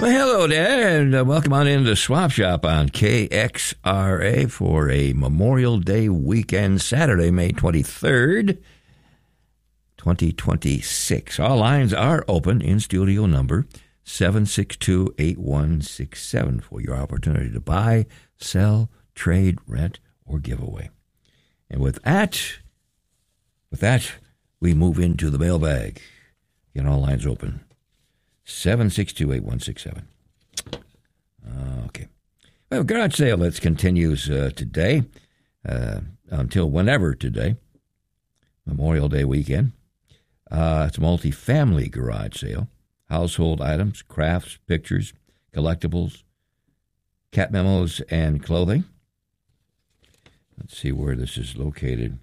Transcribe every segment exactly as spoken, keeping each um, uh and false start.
Well, hello there, and uh, welcome on into the Swap Shop on K X R A for a Memorial Day weekend, Saturday, May twenty-third, twenty twenty-six. All lines are open in studio number seven six two, eight one six seven for your opportunity to buy, sell, trade, rent, or give away. And with that, with that, we move into the mailbag. Get all lines open. seven six two, eight one six seven. Uh, okay. Well, garage sale that continues uh, today uh, until whenever today, Memorial Day weekend. Uh, it's a multi-family garage sale. Household items, crafts, pictures, collectibles, cat memos, and clothing. Let's see where this is located.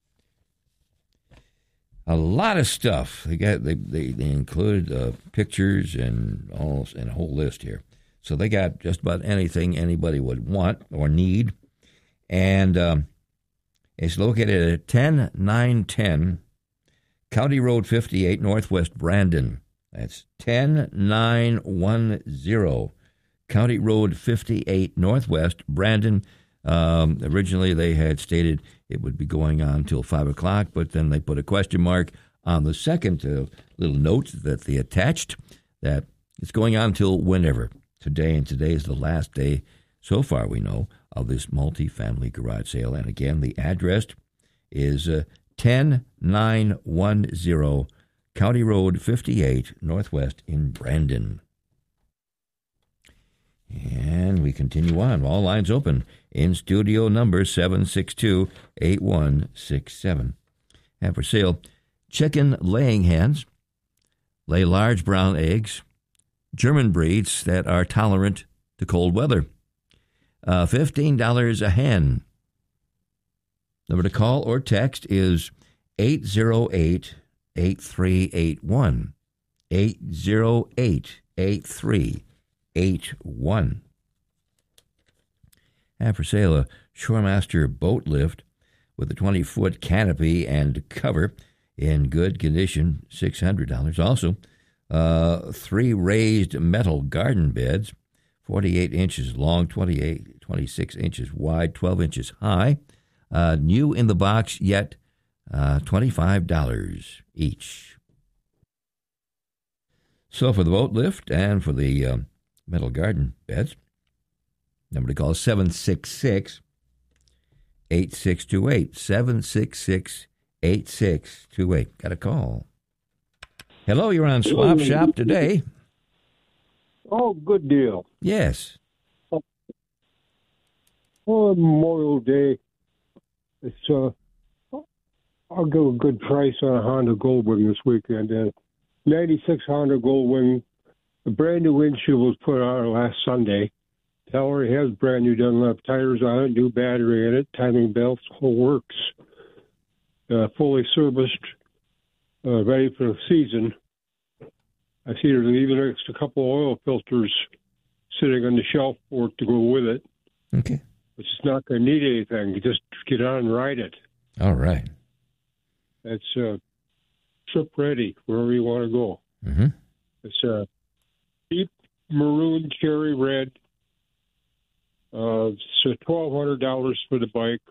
A lot of stuff. They got they they, they included uh, pictures and all and a whole list here. So they got just about anything anybody would want or need, and um, it's located at ten nine ten County Road fifty-eight, Northwest Brandon. That's ten nine one zero County Road fifty-eight, Northwest Brandon. Um, originally, they had stated it would be going on until five o'clock, but then they put a question mark on the second uh, little note that they attached that it's going on until whenever. Today, and today is the last day, so far we know, of this multi-family garage sale. And again, the address is uh, ten nine one zero County Road fifty-eight, Northwest in Brandon. And we continue on. All lines open in studio number seven six two, eight one six seven. And for sale, chicken laying hens, lay large brown eggs, German breeds that are tolerant to cold weather. Uh, fifteen dollars a hen. Number to call or text is eight zero eight, eight three eight one. eight zero eight, eight three eight one. And for sale, a Shoremaster boat lift with a twenty-foot canopy and cover in good condition, six hundred dollars. Also, uh, three raised metal garden beds, forty-eight inches long, twenty-eight, twenty-six inches wide, twelve inches high. Uh, new in the box, yet uh, twenty-five dollars each. So for the boat lift and for the um, metal garden beds, number to call is seven six six, eight six two eight. seven six six, eight six two eight. Got a call. Hello, you're on Swap Shop today. Oh, good deal. Yes. Oh, Memorial Day. It's uh, I'll give a good price on a Honda Goldwing this weekend. Uh, ninety-six Honda Goldwing. The brand new windshield was put on last Sunday. It already has brand new Dunlop tires on it, new battery in it, timing belts, whole works. Uh, fully serviced, uh, ready for the season. I see there's even a couple oil filters sitting on the shelf for it to go with it. Okay. It's not going to need anything. You just get on and ride it. All right. It's uh, trip ready wherever you want to go. Mm-hmm. It's a uh, deep maroon cherry red. Uh, it's twelve hundred dollars for the bike.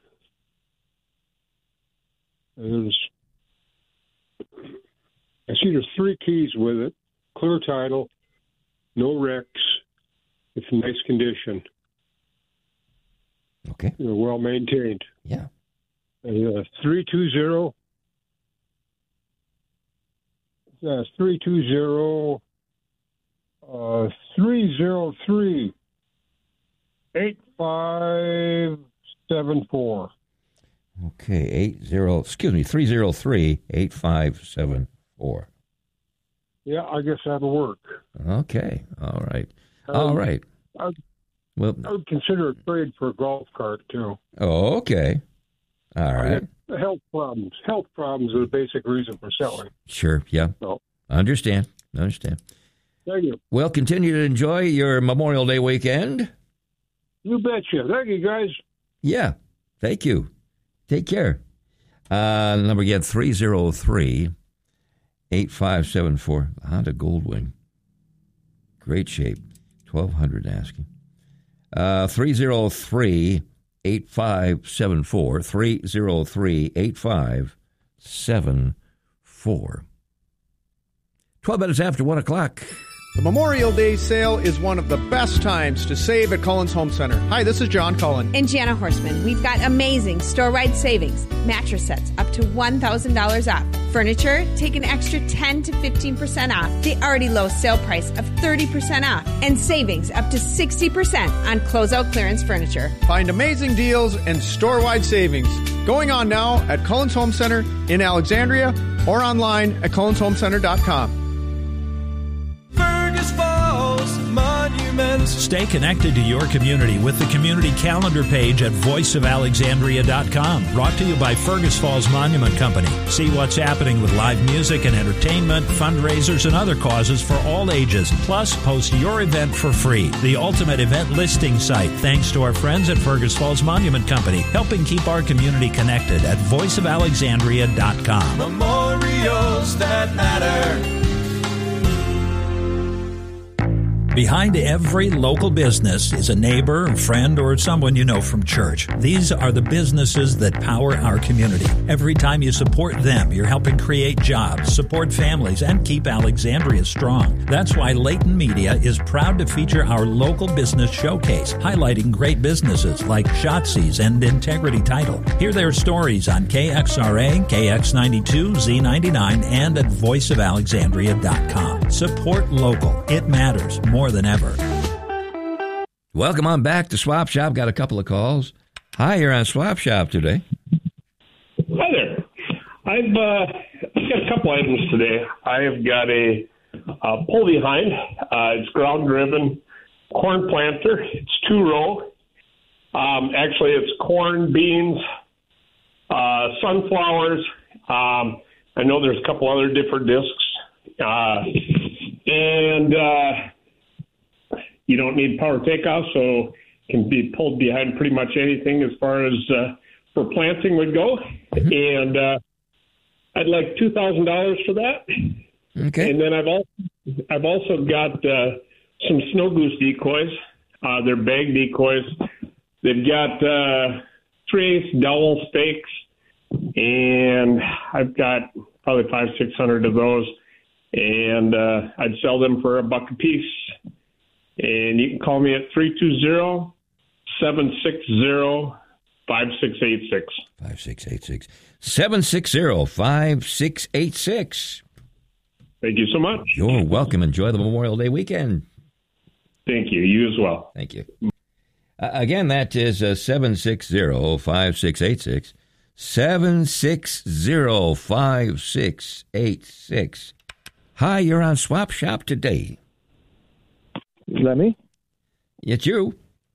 And there's, I see there's three keys with it. Clear title, no wrecks. It's in nice condition. Okay. You know, well maintained. Yeah. Uh, three two zero. Uh, three two zero. Uh, three zero three. Eight five seven four. Okay, eight zero. Excuse me, three zero three eight five seven four. Yeah, I guess that'll work. Okay, all right, um, all right. I, Well, I would consider a trade for a golf cart too. Oh, okay, all right. Uh, health problems. Health problems are the basic reason for selling. Sure, yeah. So, Understand, understand. thank you. Well, continue to enjoy your Memorial Day weekend. You betcha. Thank you, guys. Yeah, thank you. Take care. Uh, number again, three zero three eight five seven four. Honda Goldwing. Great shape. twelve hundred asking. Uh, three oh three, eight five seven four. three oh three, eight five seven four. twelve minutes after one o'clock. The Memorial Day sale is one of the best times to save at Cullen's Home Center. Hi, this is John Cullen. And Jana Horseman. We've got amazing store-wide savings. Mattress sets up to one thousand dollars off. Furniture, take an extra ten to fifteen percent off. The already low sale price of thirty percent off. And savings up to sixty percent on closeout clearance furniture. Find amazing deals and store-wide savings going on now at Cullen's Home Center in Alexandria or online at cullens home center dot com. Fergus Falls Monuments. Stay connected to your community with the community calendar page at voice of alexandria dot com. Brought to you by Fergus Falls Monument Company. See what's happening with live music and entertainment, fundraisers, and other causes for all ages. Plus, post your event for free. The ultimate event listing site, thanks to our friends at Fergus Falls Monument Company, helping keep our community connected at voice of alexandria dot com. Memorials that matter. Behind every local business is a neighbor, a friend, or someone you know from church. These are the businesses that power our community. Every time you support them, you're helping create jobs, support families, and keep Alexandria strong. That's why Layton Media is proud to feature our local business showcase, highlighting great businesses like Shotzi's and Integrity Title. Hear their stories on K X R A, K X ninety-two, Z ninety-nine, and at voice of alexandria dot com. Support local. It matters more than ever. Welcome on back to Swap Shop. Got a couple of calls. Hi, you're on Swap Shop today. Hi there. I've, uh, I've got a couple items today. I've got a uh, pull behind. Uh, it's ground driven corn planter. It's two row. Um, actually, it's corn, beans, uh, sunflowers. Um, I know there's a couple other different discs. Uh, and uh, you don't need power takeoff, so it can be pulled behind pretty much anything as far as uh, for planting would go. Mm-hmm. And uh, I'd like two thousand dollars for that. Okay. And then I've also, I've also got uh, some snow goose decoys. Uh, they're bag decoys. They've got uh, three eighths dowel stakes, and I've got probably five, six hundred of those. And uh, I'd sell them for a buck a piece. And you can call me at three two zero, seven six zero, five six eight six. five six eight six. seven six zero, five six eight six. Thank you so much. You're welcome. Enjoy the Memorial Day weekend. Thank you. You as well. Thank you. Uh, again, that is uh, seven six zero, five six eight six. seven six zero, five six eight six. Hi, you're on Swap Shop today. Is that me? It's you.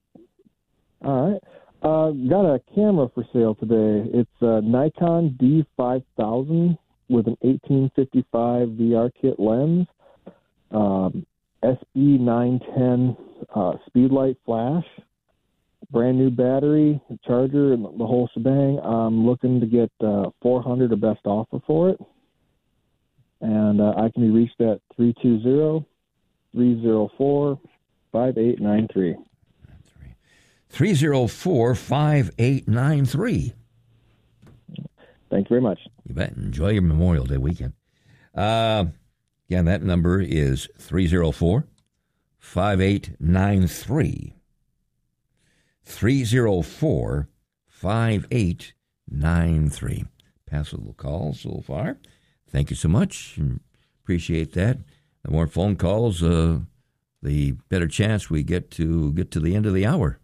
All right. Uh, got a camera for sale today. It's a Nikon D five thousand with an eighteen fifty-five V R kit lens, um, S B nine ten uh, speedlight flash, brand new battery, charger, and the whole shebang. I'm looking to get uh, four hundred dollars or best offer for it. And uh, I can be reached at three two zero, three zero four, five eight nine three. three zero four, five eight nine three. Thank you very much. You bet. Enjoy your Memorial Day weekend. Uh, again, that number is three zero four, five eight nine three. three zero four, five eight nine three. Pass a little call so far. Thank you so much. Appreciate that. The more phone calls, uh, the better chance we get to get to the end of the hour.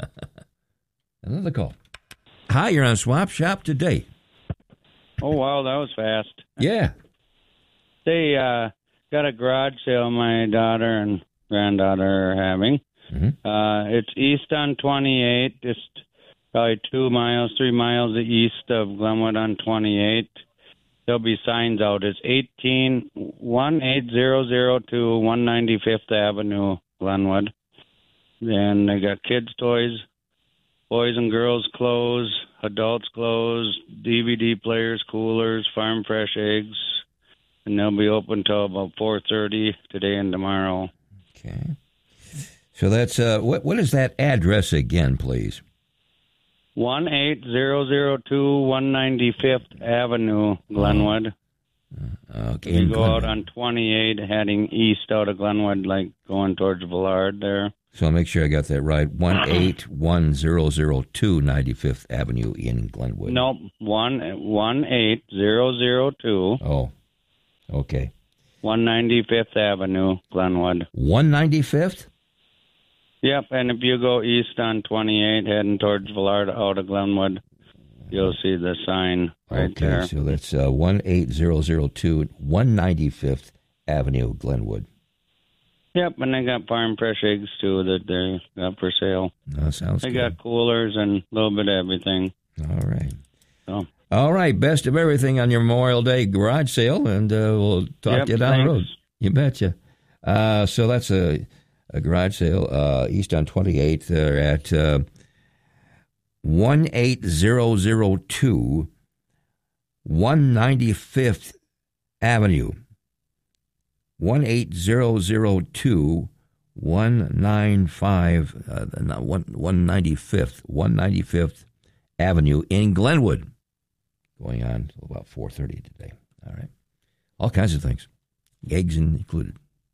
Another call. Hi, you're on Swap Shop today. Oh, wow, that was fast. Yeah. They uh, got a garage sale my daughter and granddaughter are having. Mm-hmm. Uh, it's east on twenty-eight, just probably two miles, three miles east of Glenwood on twenty-eight. There'll be signs out. It's eighteen one eight zero zero two one ninety-fifth Avenue, Glenwood. And they got kids' toys, boys and girls' clothes, adults' clothes, D V D players, coolers, farm fresh eggs. And they'll be open till about four thirty today and tomorrow. Okay. So that's, uh, what, what is that address again, please? one eight zero zero two one ninety-fifth Avenue, Glenwood. Uh, okay. You in go Glenwood. out on twenty-eight, heading east out of Glenwood, like going towards Villard there. So I'll make sure I got that right. one eight one zero zero two ninety-fifth Avenue in Glenwood. Nope, one one eight zero zero two. Oh, okay. one ninety-fifth Avenue, Glenwood. one ninety-fifth? Yep, and if you go east on twenty-eight, heading towards Villard out of Glenwood, you'll see the sign right okay, there. so that's uh, one eight zero zero two one ninety-fifth Avenue, Glenwood. Yep, and they got farm fresh eggs, too, that they got for sale. That sounds They good. got coolers and a little bit of everything. All right. So. All right, best of everything on your Memorial Day garage sale, and uh, we'll talk Yep, to you down thanks. the road. You betcha. Uh, so that's a, a garage sale uh, east on twenty-eighth. They're at uh, one eight zero zero two one ninety-fifth Avenue. one eight zero zero two one ninety-five, uh, not one, one ninety-fifth, one ninety-fifth Avenue in Glenwood. Going on till about four thirty today. All right. All kinds of things. Eggs included.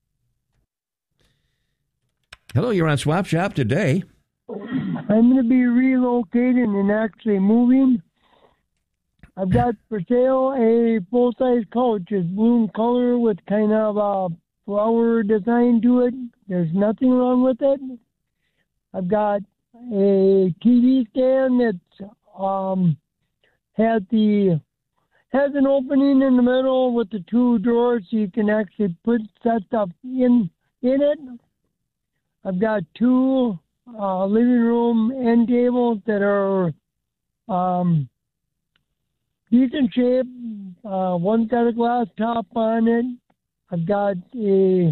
Hello, you're on Swap Shop today. I'm going to be relocating and actually moving. I've got for sale a full-size couch. It's blue in color with kind of a flower design to it. There's nothing wrong with it. I've got a T V stand that's um, has the has an opening in the middle with the two drawers, so you can actually put that stuff in in it. I've got two uh, living room end tables that are um, decent shape. Uh, one's got a glass top on it. I've got a,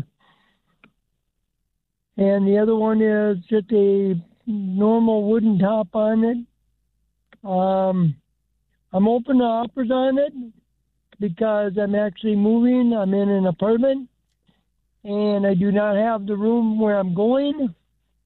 and the other one is just a normal wooden top on it. Um, I'm open to offers on it because I'm actually moving. I'm in an apartment, and I do not have the room where I'm going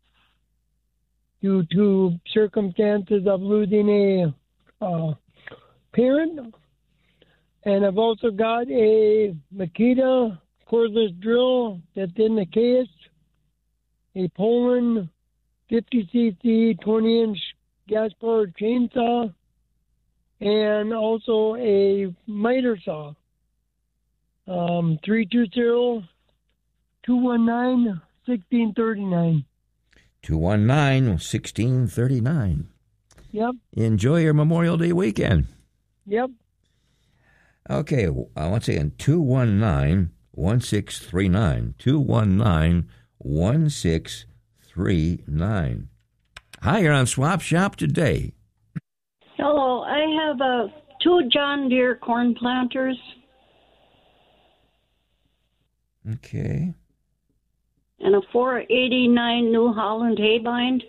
due to circumstances of losing a uh, parent. And I've also got a Makita cordless drill that's in the case, a Poland fifty c c twenty inch gas-powered chainsaw, and also a miter saw. Um, three two zero, two one nine, one six three nine. two one nine, one six three nine. Yep. Enjoy your Memorial Day weekend. Yep. Okay, uh, once again, two one nine, one six three nine. two one nine, one six three nine. Hi, you're on Swap Shop today. Hello, I have uh, two John Deere corn planters. Okay. And a four eighty-nine New Holland hay bind.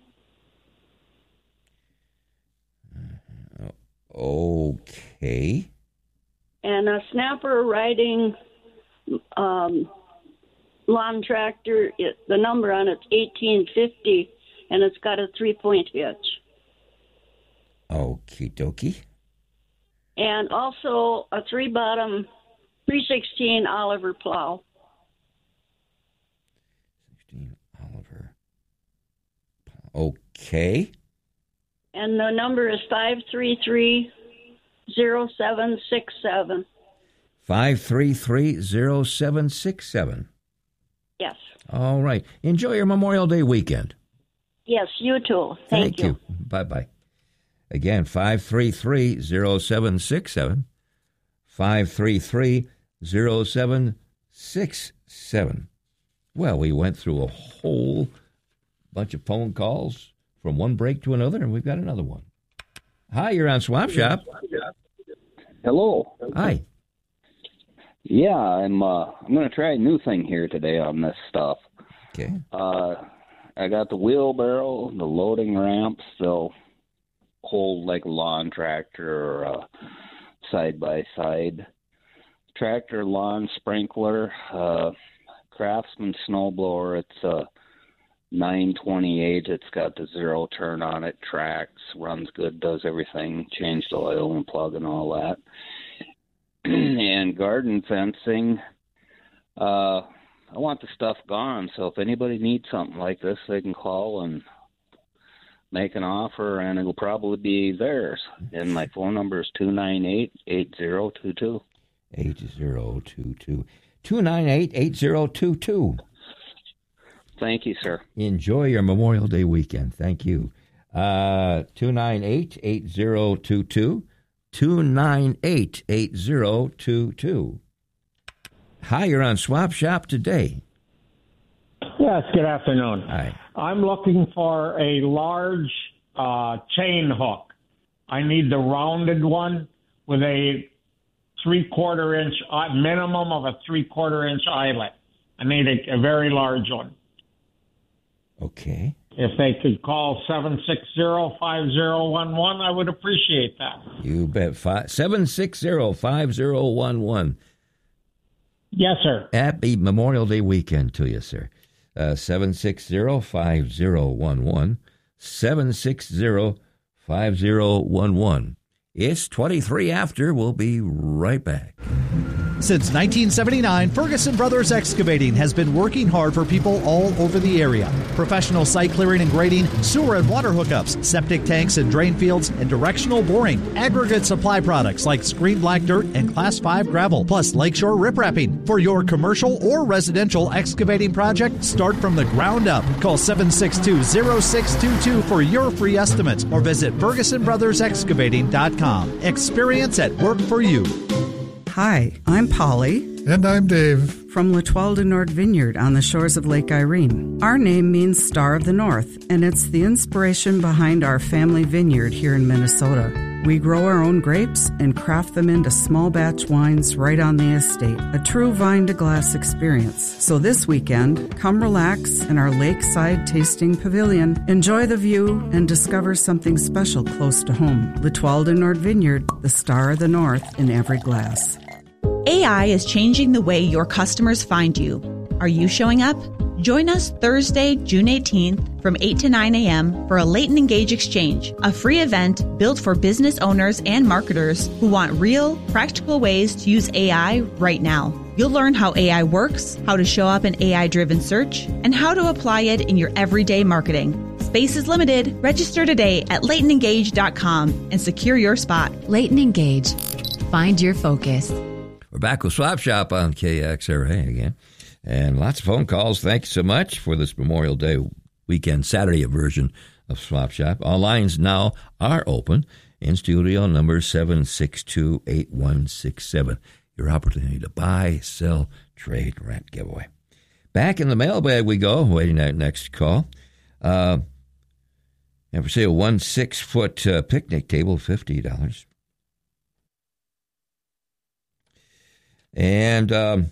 Okay. And a snapper riding um, lawn tractor. It, the number on it's eighteen fifty, and it's got a three-point hitch. Okie dokie. And also a three-bottom three sixteen Oliver plow. sixteen Oliver. Okay. And the number is five three three, zero seven six seven. five three three, zero seven six seven. Yes. All right. Enjoy your Memorial Day weekend. Yes, you too. Thank, Thank you. Bye-bye. Again, five three three, zero seven six seven. five three three, zero seven six seven. Well, we went through a whole bunch of phone calls from one break to another, and we've got another one. Hi, you're on Swap Shop. Hello. Hi. Yeah, I'm. Uh, I'm going to try a new thing here today on this stuff. Okay. Uh, I got the wheelbarrow, the loading ramps. They'll hold like a lawn tractor or a side by side tractor, lawn sprinkler, uh, Craftsman snowblower. It's a nine twenty-eight. It's got the zero turn on it, tracks, runs good, does everything, changed oil and plug and all that. And garden fencing, uh, I want the stuff gone, so if anybody needs something like this, they can call and make an offer, and it'll probably be theirs. And my phone number is two nine eight, eight zero two two. eight zero two two. two nine eight, eight zero two two. Thank you, sir. Enjoy your Memorial Day weekend. Thank you. Uh, two nine eight, eight zero two two. two nine eight, eight zero two two. Hi, you're on Swap Shop today. Yes, good afternoon. Hi. I'm looking for a large uh, chain hook. I need the rounded one with a three-quarter inch, uh, minimum of a three-quarter inch eyelet. I need a, a very large one. Okay. If they could call seven six zero, five zero one one, I would appreciate that. You bet. Five, seven six zero, five zero one one. Yes, sir. Happy Memorial Day weekend to you, sir. Uh, seven six zero, five zero one one. seven six zero, five zero one one. It's twenty-three after. We'll be right back. Since nineteen seventy-nine, Ferguson Brothers Excavating has been working hard for people all over the area. Professional site clearing and grading, sewer and water hookups, septic tanks and drain fields, and directional boring. Aggregate supply products like screen black dirt and class five gravel, plus lakeshore riprapping. For your commercial or residential excavating project, start from the ground up. Call seven six two, zero six two two for your free estimate or visit ferguson brothers excavating dot com. Experience at work for you. Hi, I'm Polly. And I'm Dave. From Latwalda Nord Vineyard on the shores of Lake Irene. Our name means Star of the North, and it's the inspiration behind our family vineyard here in Minnesota. We grow our own grapes and craft them into small batch wines right on the estate, a true vine-to-glass experience. So this weekend, come relax in our lakeside tasting pavilion, enjoy the view, and discover something special close to home. Latwalda Nord Vineyard, the Star of the North in every glass. A I is changing the way your customers find you. Are you showing up? Join us Thursday, June eighteenth from eight to nine a.m. for a Leighton Engage Exchange, a free event built for business owners and marketers who want real, practical ways to use A I right now. You'll learn how A I works, how to show up in A I-driven search, and how to apply it in your everyday marketing. Space is limited. Register today at leighton engage dot com and secure your spot. Leighton Engage. Find your focus. We're back with Swap Shop on K X R A again. And lots of phone calls. Thank you so much for this Memorial Day weekend, Saturday version of Swap Shop. All lines now are open. In studio number seven six two, eight one six seven. Your opportunity to buy, sell, trade, rent, giveaway. Back in the mailbag we go, waiting that next call. Uh, and for sale, one six-foot uh, picnic table, fifty dollars. And um,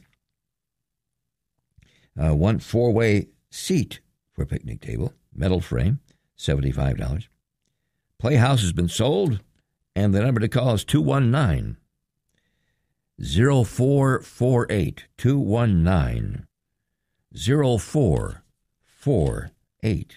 uh, one four-way seat for a picnic table, metal frame, seventy-five dollars. Playhouse has been sold, and the number to call is two one nine, zero four four eight, two one nine, zero four four eight.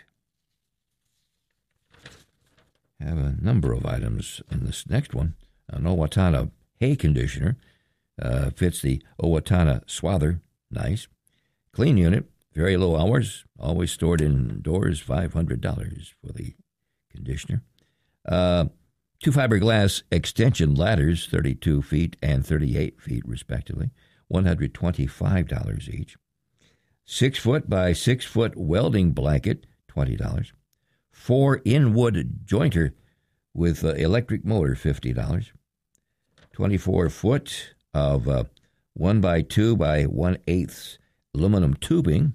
Have a number of items in this next one. An Owatonna hay conditioner. Uh, fits the Owatonna Swather. Nice. Clean unit. Very low hours. Always stored indoors. five hundred dollars for the conditioner. Uh, two fiberglass extension ladders, thirty-two feet and thirty-eight feet, respectively. one hundred twenty-five dollars each. Six foot by six foot welding blanket, twenty dollars. Four in-wood jointer with uh, electric motor, fifty dollars. twenty-four foot of uh, one by two by one eighth aluminum tubing,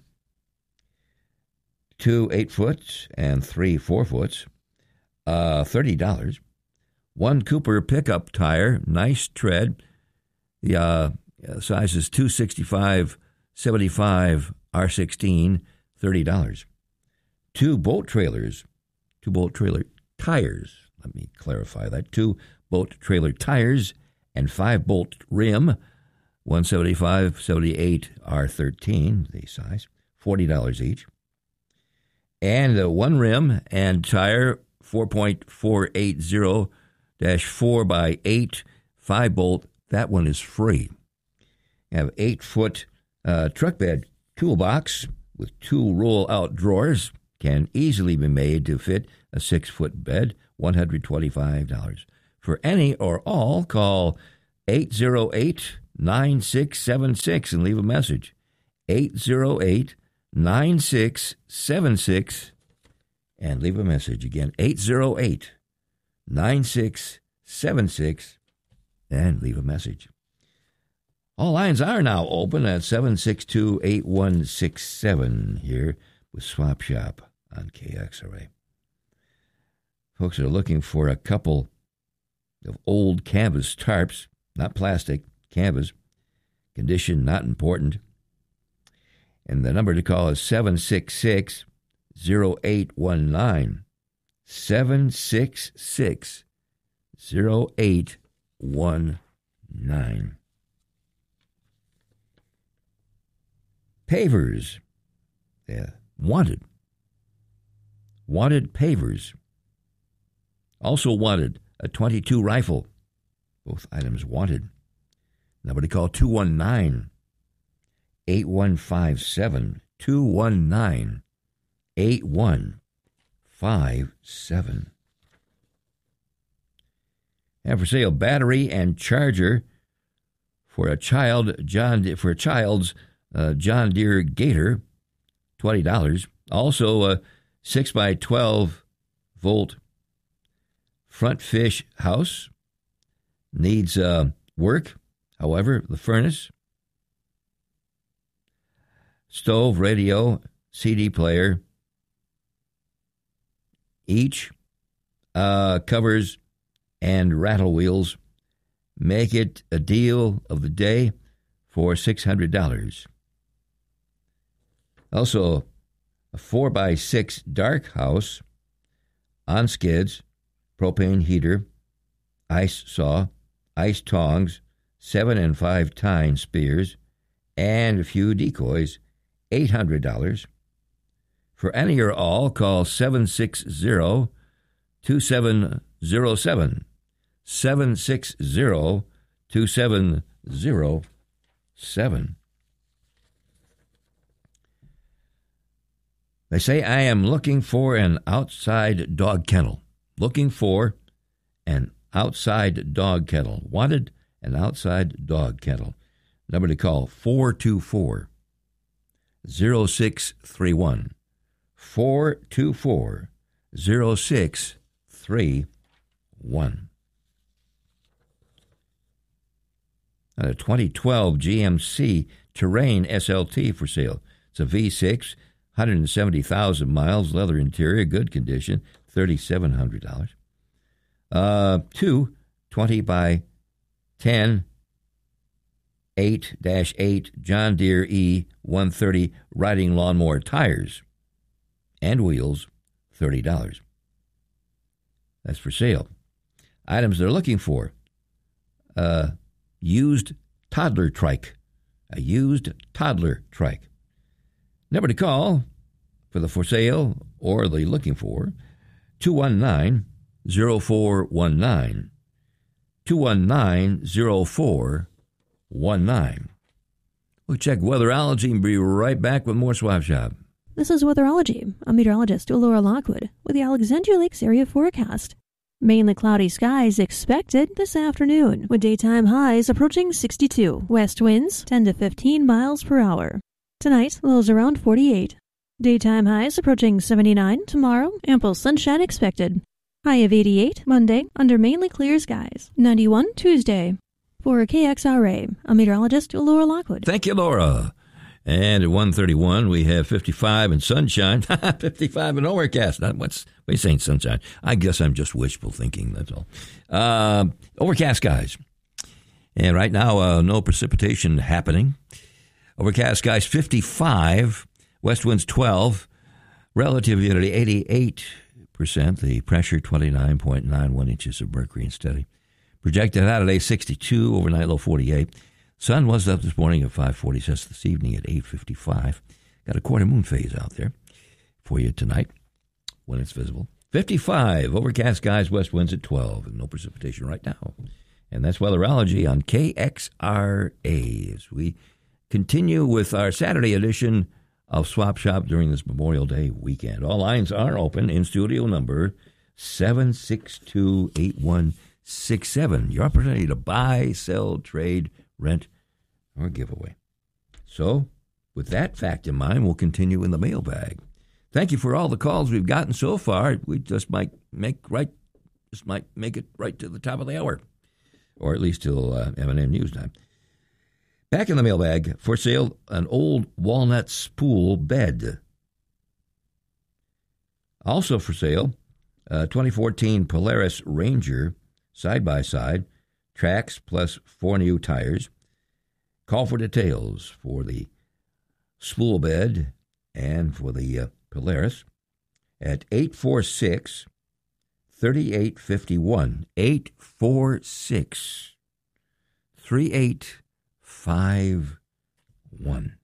two eight foot and three four foots, uh, thirty dollars. One Cooper pickup tire, nice tread. The uh, size is two sixty-five seventy-five R sixteen, thirty dollars. Two boat trailers, two boat trailer tires. Let me clarify that. Two boat trailer tires and five bolt rim, one seventy-five seventy-eight R thirteen, the size, forty dollars each. And uh, one rim and tire, four point four eight zero dash four by eight, five bolt. That one is free. You have eight-foot uh, truck bed toolbox with two roll-out drawers. Can easily be made to fit a six-foot bed, one hundred twenty-five dollars. For any or all, call eight zero eight, nine six seven six and leave a message. eight zero eight, nine six seven six and leave a message. Again, eight zero eight, nine six seven six and leave a message. All lines are now open at seven six two, eight one six seven here with Swap Shop on K X R A. Folks are looking for a couple of old canvas tarps, not plastic, canvas. Condition not important. And the number to call is seven six six, zero eight one nine. seven six six, zero eight one nine. Pavers. Yeah, wanted. Wanted pavers. Also wanted a twenty-two rifle. Both items wanted. Number to call two one nine, eight one five seven. two one nine, eight one five seven. And for sale, battery and charger for a child John for a child's uh, John Deere Gator, twenty dollars. Also a six by twelve volt front fish house. Needs uh, work. However, the furnace, stove, radio, C D player, each uh, covers and rattle wheels make it a deal of the day for six hundred dollars. Also, a four by six dark house on skids, propane heater, ice saw, ice tongs, seven and five tine spears, and a few decoys, eight hundred dollars. For any or all, call seven six zero, two seven zero seven. seven six zero, two seven zero seven. They say, I am looking for an outside dog kennel. Looking for an outside dog kennel. Wanted an outside dog kennel. Number to call, four two four, zero six three one. four two four, zero six three one. A twenty twelve G M C Terrain S L T for sale. It's a V six, one hundred seventy thousand miles, leather interior, good condition, three thousand seven hundred dollars. Uh, two twenty by ten, eight dash eight John Deere E one thirty riding lawnmower tires and wheels, thirty dollars. That's for sale. Items they're looking for. Uh, used toddler trike. A used toddler trike. Number to call for the for sale or the looking for, two one nine, zero four one nine. two one nine, zero four one nine. We'll check weatherology and be right back with more Swap Shop. This is Weatherology. I'm meteorologist Laura Lockwood with the Alexandria Lakes area forecast. Mainly cloudy skies expected this afternoon, with daytime highs approaching sixty-two. West winds ten to fifteen miles per hour. Tonight, lows around forty-eight. Daytime highs approaching seventy-nine. Tomorrow, ample sunshine expected. High of eighty-eight Monday, under mainly clear skies. ninety-one Tuesday. For K X R A, I'm meteorologist Laura Lockwood. Thank you, Laura. And at one thirty-one, we have fifty-five and sunshine. fifty-five and overcast. Not what's we saying sunshine. I guess I'm just wishful thinking, that's all. Uh, overcast skies. And right now, uh, no precipitation happening. Overcast skies, fifty-five. West winds, twelve. Relative humidity, eighty-eight percent. The pressure, twenty-nine point nine one inches of mercury and steady. Projected high today, sixty-two. Overnight low, forty-eight. Sun was up this morning at five forty. Sets this evening at eight fifty-five. Got a quarter moon phase out there. for you tonight when it's visible. fifty-five, overcast skies, west winds at twelve, and no precipitation right now. And that's Weatherology on K X R A as we continue with our Saturday edition of Swap Shop during this Memorial Day weekend. All lines are open in studio number seven six two, eight one six seven. Your opportunity to buy, sell, trade, rent, or giveaway. So, with that fact in mind, we'll continue in the mailbag. Thank you for all the calls we've gotten so far. We just might make right, just might make it right to the top of the hour, or at least till uh, M and M News time. Back in the mailbag, for sale, an old walnut spool bed. Also for sale, a twenty fourteen Polaris Ranger side-by-side, tracks plus four new tires. Call for details for the spool bed and for the uh, Polaris at eight four six, three eight five one. eight four six, three eight five one.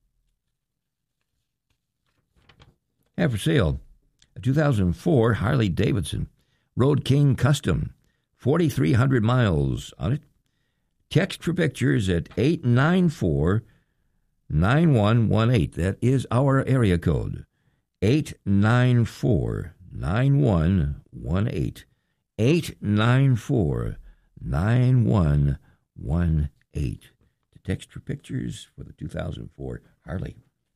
Have for sale a two thousand four Harley Davidson Road King Custom, forty-three hundred miles on it. Text for pictures at eight nine four, nine one one eight. That is our area code. eight nine four, nine one one eight. eight nine four, nine one one eight. To text for pictures for the two thousand four Harley.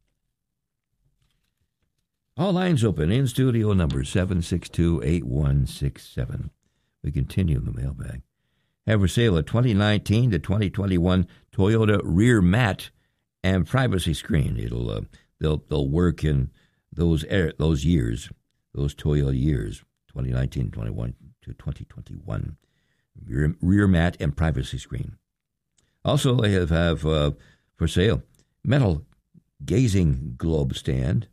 All lines open in studio number seven six two, eight one six seven. We continue in the mailbag. Have for sale a twenty nineteen to twenty twenty-one Toyota rear mat and privacy screen. It'll uh, they'll they'll work in those er, those years, those Toyota years, twenty nineteen, twenty-one to twenty twenty-one. Rear, rear mat and privacy screen. Also, they have, have uh, for sale metal gazing globe stand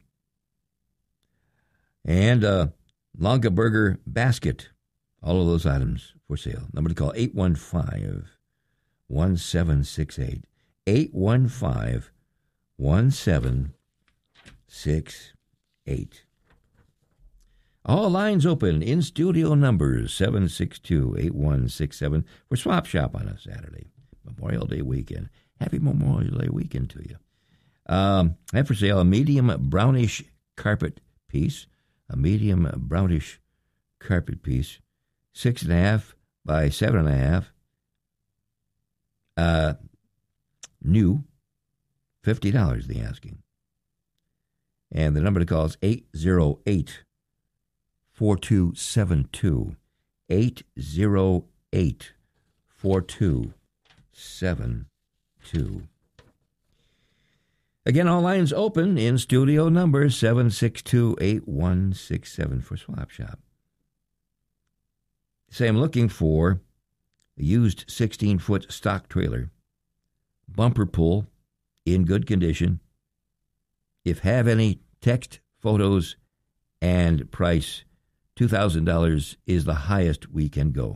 and a Longaberger basket. All of those items for sale. Number to call, eight one five, one seven six eight. eight one five, one seven six eight. All lines open in studio numbers seven six two, eight one six seven for Swap Shop on a Saturday, Memorial Day weekend. Happy Memorial Day weekend to you. Um, I have for sale a medium brownish carpet piece. A medium brownish carpet piece. Six and a half by seven and a half. Uh, new, fifty dollars the asking. And the number to call is eight zero eight, four two seven two. eight zero eight, four two seven two. Again, all lines open in studio number seven six two, eight one six seven for Swap Shop. Say I'm looking for a used sixteen-foot stock trailer, bumper pull, in good condition. If have any, text photos and price. two thousand dollars is the highest we can go.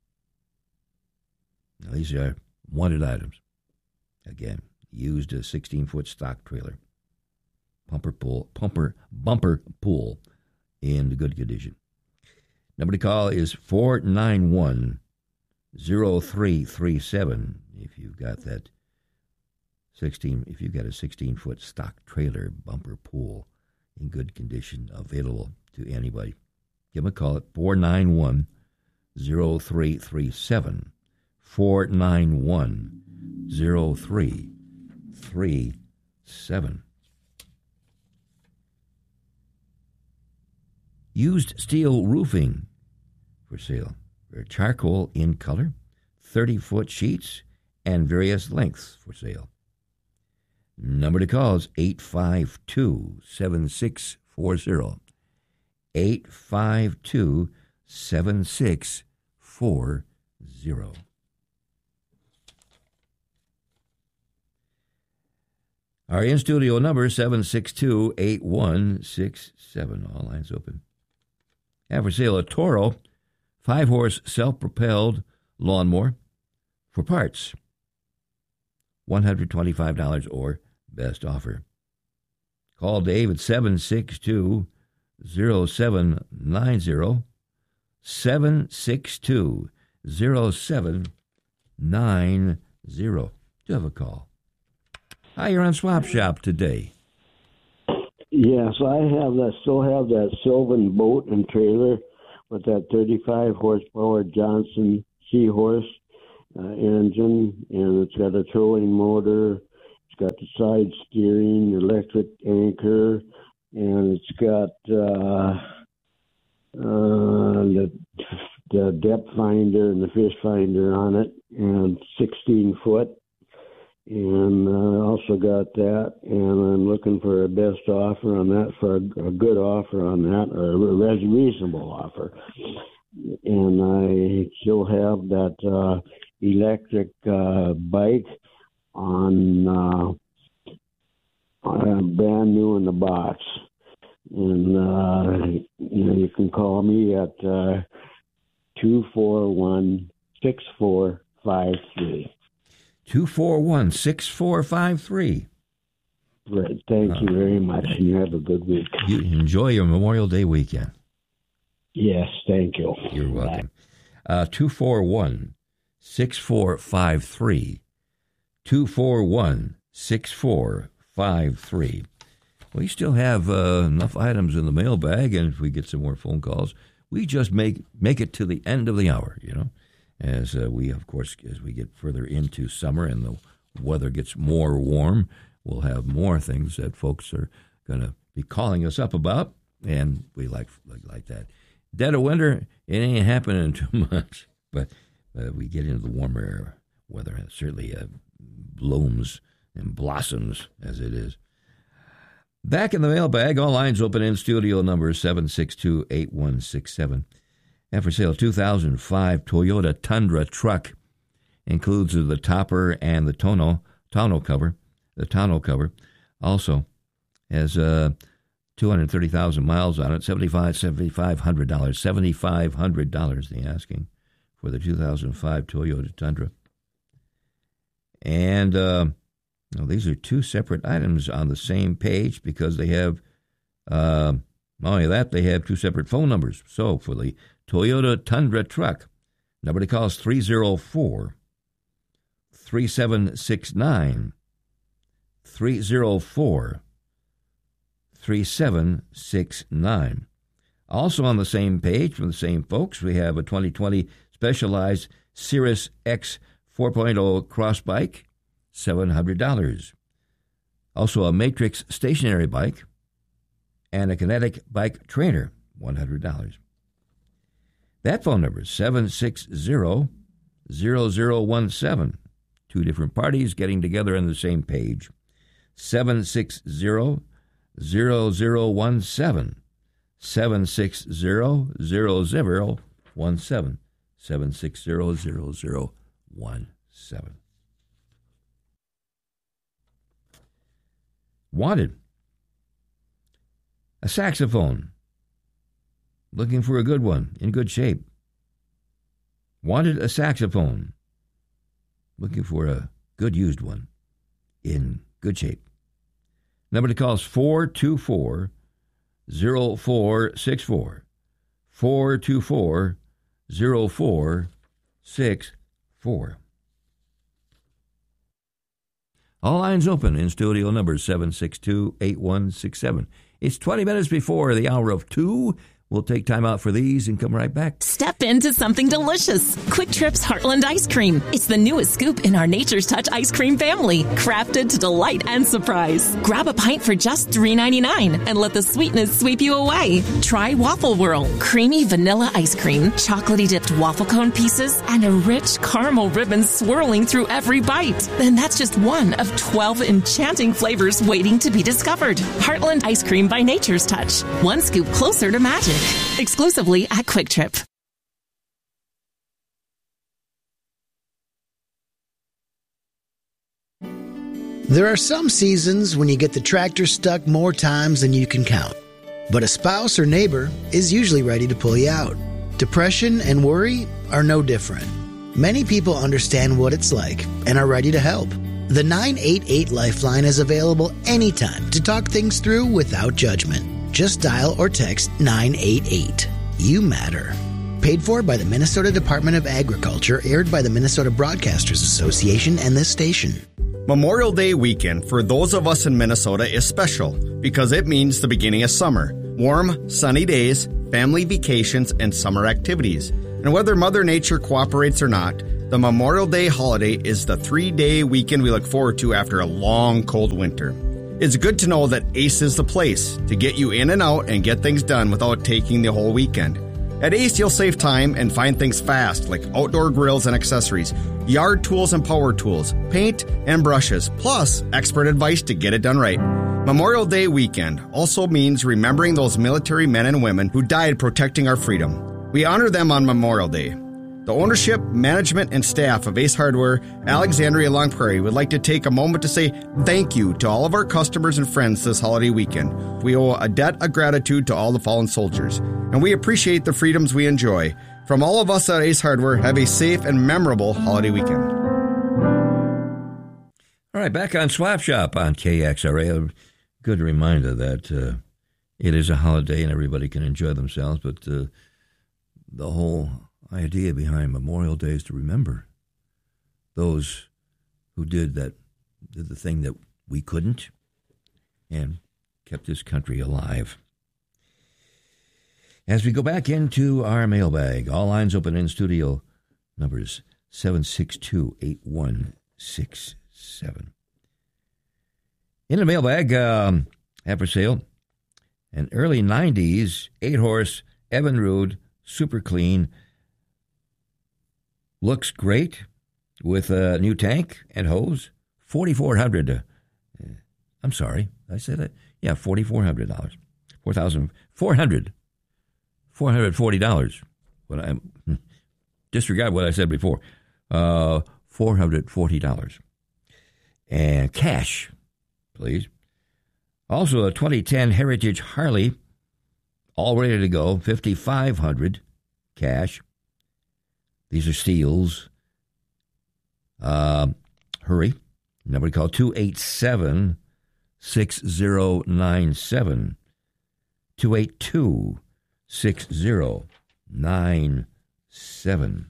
Now, these are wanted items. Again, used a sixteen-foot stock trailer, bumper pull, bumper, bumper pull in good condition. Number to call is four nine one, zero three three seven. If you've got that sixteen, if you've got a sixteen-foot stock trailer bumper pool in good condition available to anybody, give them a call at four nine one, zero three three seven. four nine one, zero three three seven. Used steel roofing for sale. For charcoal in color, thirty-foot sheets, and various lengths for sale. Number to call is eight five two, seven six four zero. eight five two, seven six four zero. Our in-studio number, seven six two, eight one six seven. All lines open. Have for sale a Toro five-horse self-propelled lawnmower for parts. one hundred twenty-five dollars or best offer. Call Dave at seven six two, zero seven nine zero, seven six two, zero seven nine zero. Do have a call. Hi, you're on Swap Shop today. Yes, I have that. Still have that Sylvan boat and trailer with that thirty-five horsepower Johnson Seahorse uh, engine, and it's got a trolling motor. It's got the side steering, electric anchor, and it's got uh, uh, the, the depth finder and the fish finder on it, and sixteen foot. And I uh, also got that, and I'm looking for a best offer on that, for a, a good offer on that, or a reasonable offer. And I still have that uh, electric uh, bike on uh, uh, brand new in the box. And uh, you know, you can call me at uh, two four one, six four five three. two four one, six four five three. Right. Thank uh, you very much, and you have a good week. You enjoy your Memorial Day weekend. Yes, thank you. You're welcome. Uh, two four one, six four five three. two four one, six four five three. We still have uh, enough items in the mailbag, and if we get some more phone calls, we just make make it to the end of the hour, you know. As uh, we, of course, as we get further into summer and the weather gets more warm, we'll have more things that folks are going to be calling us up about, and we like like, like that. Dead of winter, it ain't happening too much, but uh, we get into the warmer weather, and it certainly uh, blooms and blossoms as it is. Back in the mailbag, all lines open in studio number seven six two, eight one six seven. And for sale, two thousand five Toyota Tundra truck. Includes the topper and the tonneau, tonneau cover. The tonneau cover also has uh, two hundred thirty thousand miles on it, seventy-five thousand five hundred dollars. seven thousand five hundred dollars the asking for the two thousand five Toyota Tundra. And uh, well, these are two separate items on the same page because they have, uh, not only that, they have two separate phone numbers. So for the Toyota Tundra truck, number to call is three oh four, three seven six nine, three oh four, three seven six nine. Also on the same page from the same folks, we have a twenty twenty Specialized Cirrus X four point oh cross bike, seven hundred dollars. Also a Matrix stationary bike and a Kinetic bike trainer, one hundred dollars. That phone number is seven six zero, zero zero one seven. Two different parties getting together on the same page. seven six zero, zero zero one seven. seven six zero, zero zero one seven. seven six zero, zero zero one seven. Wanted. A saxophone. Looking for a good one, in good shape. Wanted a saxophone. Looking for a good used one, in good shape. Number to call is four two four, zero four six four. four two four, zero four six four. All lines open in studio number seven six two, eight one six seven. It's twenty minutes before the hour of two. We'll take time out for these and come right back. Step into something delicious. Quick Trip's Heartland Ice Cream. It's the newest scoop in our Nature's Touch ice cream family, crafted to delight and surprise. Grab a pint for just three ninety-nine and let the sweetness sweep you away. Try Waffle Whirl, creamy vanilla ice cream, chocolatey dipped waffle cone pieces, and a rich caramel ribbon swirling through every bite. And that's just one of twelve enchanting flavors waiting to be discovered. Heartland Ice Cream by Nature's Touch. One scoop closer to magic. Exclusively at Quick Trip. There are some seasons when you get the tractor stuck more times than you can count. But a spouse or neighbor is usually ready to pull you out. Depression and worry are no different. Many people understand what it's like and are ready to help. The nine eight eight Lifeline is available anytime to talk things through without judgment. Just dial or text nine eight eight. You matter. Paid for by the Minnesota Department of Agriculture, aired by the Minnesota Broadcasters Association and this station. Memorial Day weekend for those of us in Minnesota is special because it means the beginning of summer. Warm, sunny days, family vacations, and summer activities. And whether Mother Nature cooperates or not, the Memorial Day holiday is the three-day weekend we look forward to after a long, cold winter. It's good to know that Ace is the place to get you in and out and get things done without taking the whole weekend. At Ace, you'll save time and find things fast, like outdoor grills and accessories, yard tools and power tools, paint and brushes, plus expert advice to get it done right. Memorial Day weekend also means remembering those military men and women who died protecting our freedom. We honor them on Memorial Day. The ownership, management, and staff of Ace Hardware, Alexandria Long Prairie would like to take a moment to say thank you to all of our customers and friends this holiday weekend. We owe a debt of gratitude to all the fallen soldiers, and we appreciate the freedoms we enjoy. From all of us at Ace Hardware, have a safe and memorable holiday weekend. All right, back on Swap Shop on K X R A. A good reminder that uh, it is a holiday and everybody can enjoy themselves, but uh, the whole idea behind Memorial Day is to remember those who did that, did the thing that we couldn't and kept this country alive. As we go back into our mailbag, all lines open in studio, numbers seven six two, eight one six seven. In the mailbag, um, have for sale an early nineties eight-horse Evinrude Super Clean. Looks great with a new tank and hose. forty-four hundred dollars. Uh, I'm sorry, I said that. Yeah, forty-four hundred dollars. four thousand four hundred dollars. four hundred forty dollars. What I disregard what I said before. Uh, four hundred forty dollars. And cash, please. Also, a twenty ten Heritage Harley, all ready to go. fifty-five hundred dollars cash. These are steals. Uh, hurry. Number to call two eight seven, six zero nine seven. two eight two, six zero nine seven.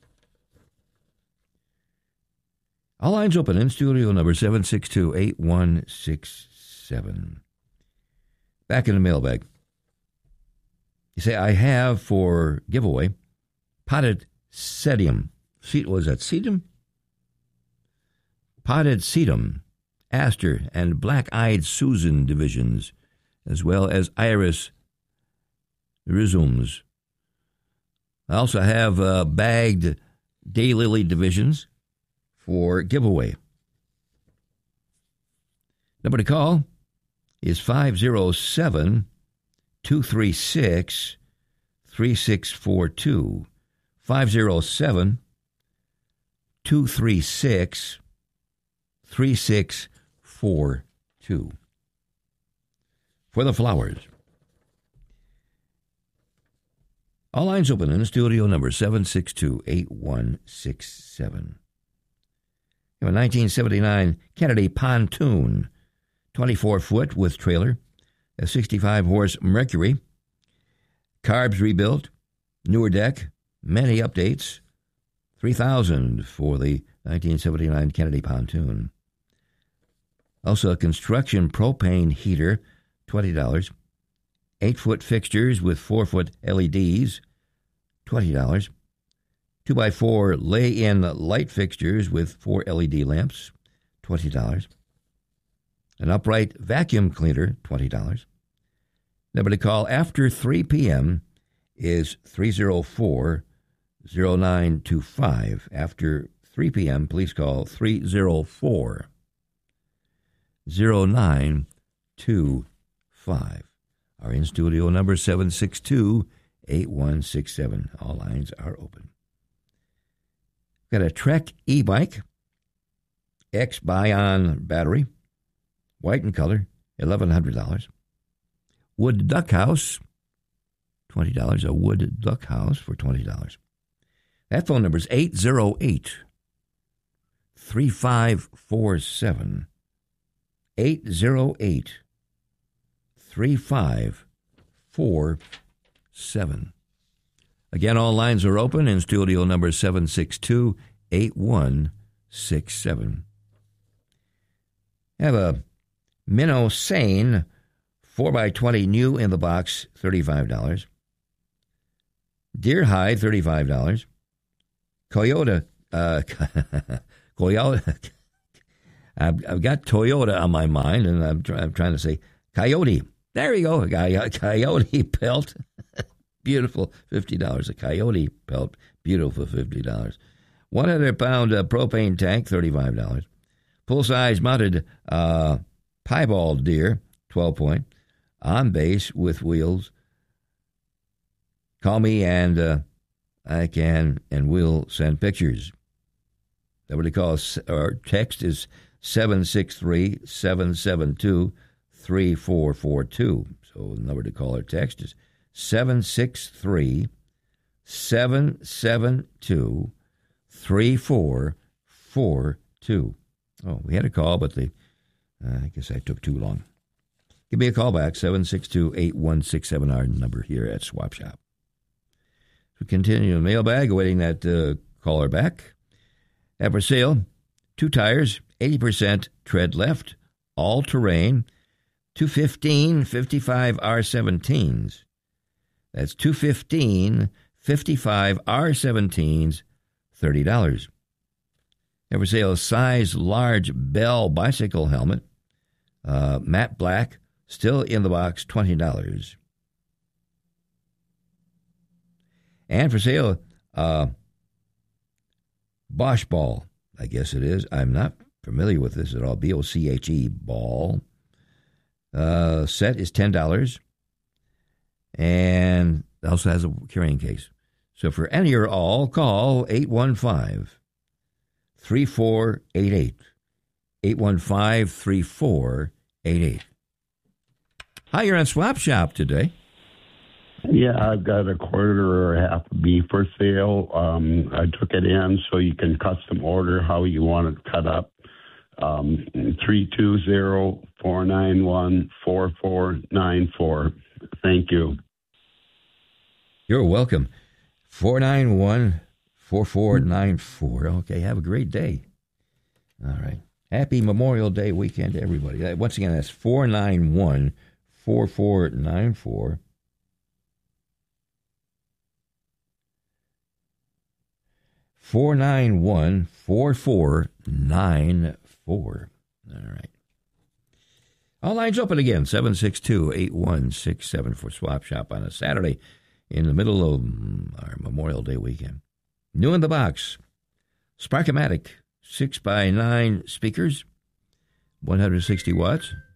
All lines open in studio number seven six two, eight one six seven. Back in the mailbag. You say, I have for giveaway potted sedum. Se- was that sedum? Potted sedum, aster, and black-eyed Susan divisions, as well as iris rhizomes. I also have uh, bagged daylily divisions for giveaway. Number to call is five oh seven, two three six, three six four two. five oh seven, two three six, three six four two. For the flowers. All lines open in the studio number seven six two, eight one six seven. A nineteen seventy-nine Kennedy pontoon, twenty-four foot with trailer, a sixty-five horse Mercury, carbs rebuilt, newer deck, many updates, three thousand dollars for the nineteen seventy-nine Kennedy pontoon. Also a construction propane heater, twenty dollars. eight-foot fixtures with four-foot L E Ds, twenty dollars. two by four lay-in light fixtures with four L E D lamps, twenty dollars. An upright vacuum cleaner, twenty dollars. Number to call after three p.m. is three oh four, oh nine two five. After three p.m., please call three oh four, oh nine two five. Our in-studio number seven six two, eight one six seven. All lines are open. Got a Trek e-bike, X-Bion battery, white in color, eleven hundred dollars. Wood duck house, twenty dollars. A wood duck house for twenty dollars. That phone number is eight oh eight, three five four seven. eight oh eight, three five four seven. Again, all lines are open in studio number seven six two, eight one six seven. Have a Minnow Sane four by twenty new in the box, thirty-five dollars. Deer Hide, thirty-five dollars. Toyota, uh, Toyota, I've, I've got Toyota on my mind, and I'm, try, I'm trying to say Coyote. There you go, a Coyote pelt. Beautiful, fifty dollars. A Coyote pelt, beautiful, fifty dollars. one hundred pound uh, propane tank, thirty-five dollars. Full-size mounted uh, piebald deer, twelve point. On base with wheels. Call me and uh, I can and will send pictures. That what they call us. Our text is seven six three, seven seven two, three four four two. So the number to call or text is seven six three, seven seven two, three four four two. Oh, we had a call, but they, uh, I guess I took too long. Give me a call back, seven six two, eight one six seven, our number here at Swap Shop. We continue the mailbag, awaiting that uh, caller back. Have for sale, two tires, eighty percent tread left, all terrain, two fifteen fifty-five R seventeens. That's two fifteen fifty-five R seventeens, thirty dollars. Have for sale, a size large Bell bicycle helmet, uh, matte black, still in the box, twenty dollars. And for sale, uh, Bosch ball, I guess it is. I'm not familiar with this at all. B O C H E ball. Uh, set is ten dollars. And also has a carrying case. So for any or all, call eight one five, three four eight eight. eight one five, three four eight eight. Hi, you're on Swap Shop today. Yeah, I've got a quarter or a half beef for sale. Um, I took it in so you can custom order how you want it cut up. Um, three two zero, four nine one, four four nine four. Thank you. You're welcome. four nine one, four four nine four. Okay, have a great day. All right. Happy Memorial Day weekend to everybody. Once again, that's four nine one, four four nine four. four nine one, four four nine four. All right. All lines open again, seven six two, eight one six seven for Swap Shop on a Saturday in the middle of our Memorial Day weekend. New in the box, Sparkomatic six by nine speakers, one hundred sixty watts,